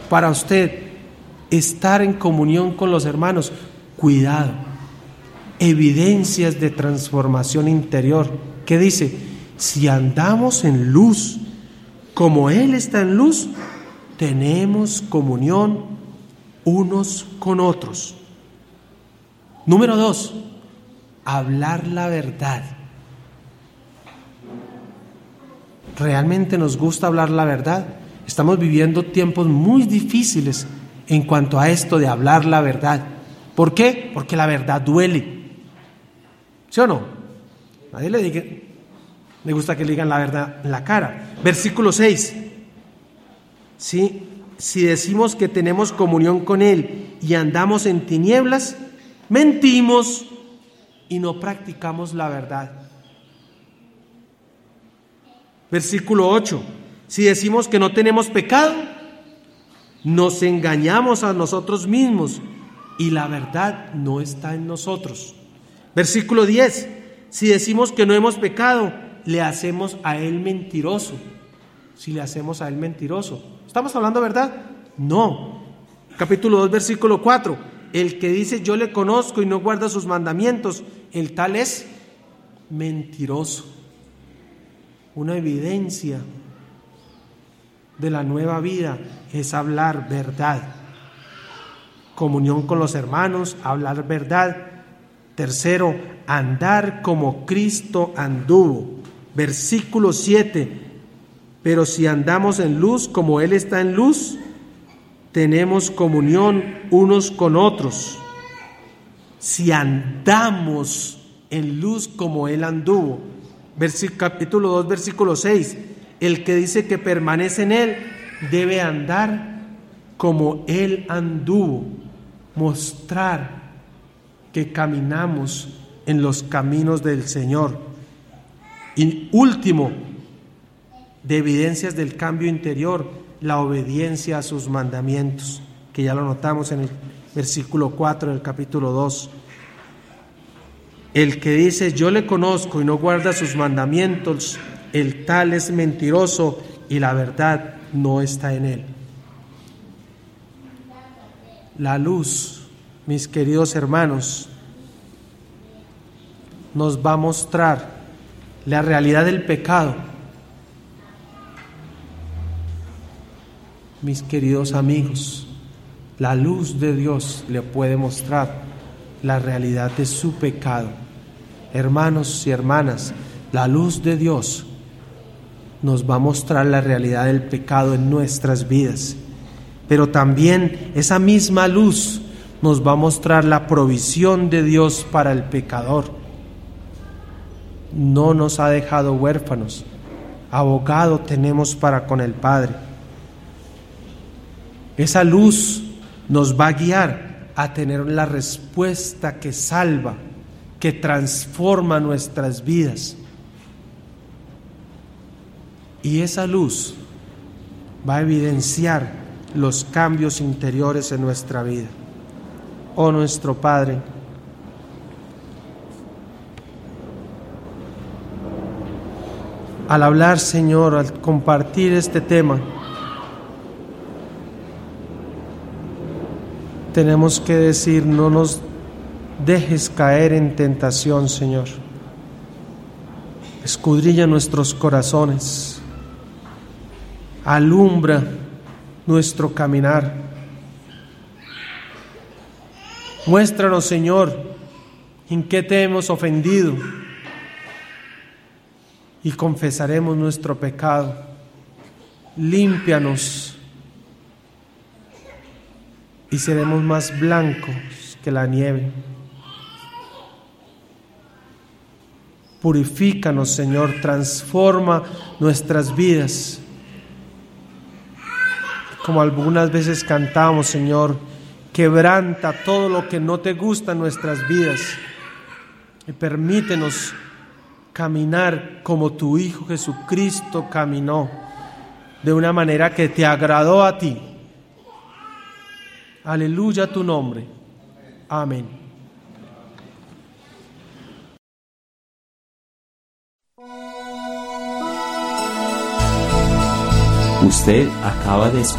para usted estar en comunión con los hermanos. Cuidado, evidencias de transformación interior. ¿Qué dice? Si andamos en luz, como Él está en luz, tenemos comunión unos con otros. Número 2, hablar la verdad. ¿Realmente nos gusta hablar la verdad? Estamos viviendo tiempos muy difíciles en cuanto a esto de hablar la verdad. ¿Por qué? Porque la verdad duele. ¿Sí o no? Nadie le gusta que le digan la verdad en la cara. Versículo 6. ¿Sí? Si decimos que tenemos comunión con Él y andamos en tinieblas, mentimos y no practicamos la verdad. Versículo 8. Si decimos que no tenemos pecado, nos engañamos a nosotros mismos y la verdad no está en nosotros. Versículo 10. Si decimos que no hemos pecado, le hacemos a Él mentiroso. Si le hacemos a Él mentiroso, ¿estamos hablando verdad? No. Capítulo 2, versículo 4. El que dice yo le conozco y no guarda sus mandamientos, el tal es mentiroso. Una evidencia de la nueva vida es hablar verdad. Comunión con los hermanos, hablar verdad. Tercero, andar como Cristo anduvo. Versículo 7. Pero si andamos en luz como Él está en luz, tenemos comunión unos con otros. Si andamos en luz como Él anduvo. Capítulo 2, versículo 6. El que dice que permanece en Él debe andar como Él anduvo. Mostrar que caminamos en los caminos del Señor. Y último, de evidencias del cambio interior, la obediencia a sus mandamientos, que ya lo notamos en el versículo 4 del capítulo 2. El que dice yo le conozco y no guarda sus mandamientos, el tal es mentiroso y la verdad no está en él. La luz, mis queridos hermanos, nos va a mostrar la realidad del pecado. Mis queridos amigos, la luz de Dios le puede mostrar la realidad de su pecado. Hermanos y hermanas, la luz de Dios nos va a mostrar la realidad del pecado en nuestras vidas, pero también esa misma luz nos va a mostrar la provisión de Dios para el pecador. No nos ha dejado huérfanos, abogado tenemos para con el Padre. Esa luz nos va a guiar a tener la respuesta que salva, que transforma nuestras vidas. Y esa luz va a evidenciar los cambios interiores en nuestra vida. Oh nuestro Padre, al hablar, Señor, al compartir este tema, tenemos que decir, no nos dejes caer en tentación, Señor. Escudriña nuestros corazones, alumbra nuestro caminar. Muéstranos, Señor, en qué te hemos ofendido y confesaremos nuestro pecado. Límpianos y seremos más blancos que la nieve. Purifícanos, Señor, transforma nuestras vidas. Como algunas veces cantamos, Señor, quebranta todo lo que no te gusta en nuestras vidas y permítenos caminar como tu Hijo Jesucristo caminó, de una manera que te agradó a ti. Aleluya tu nombre. Amén. Usted acaba de escuchar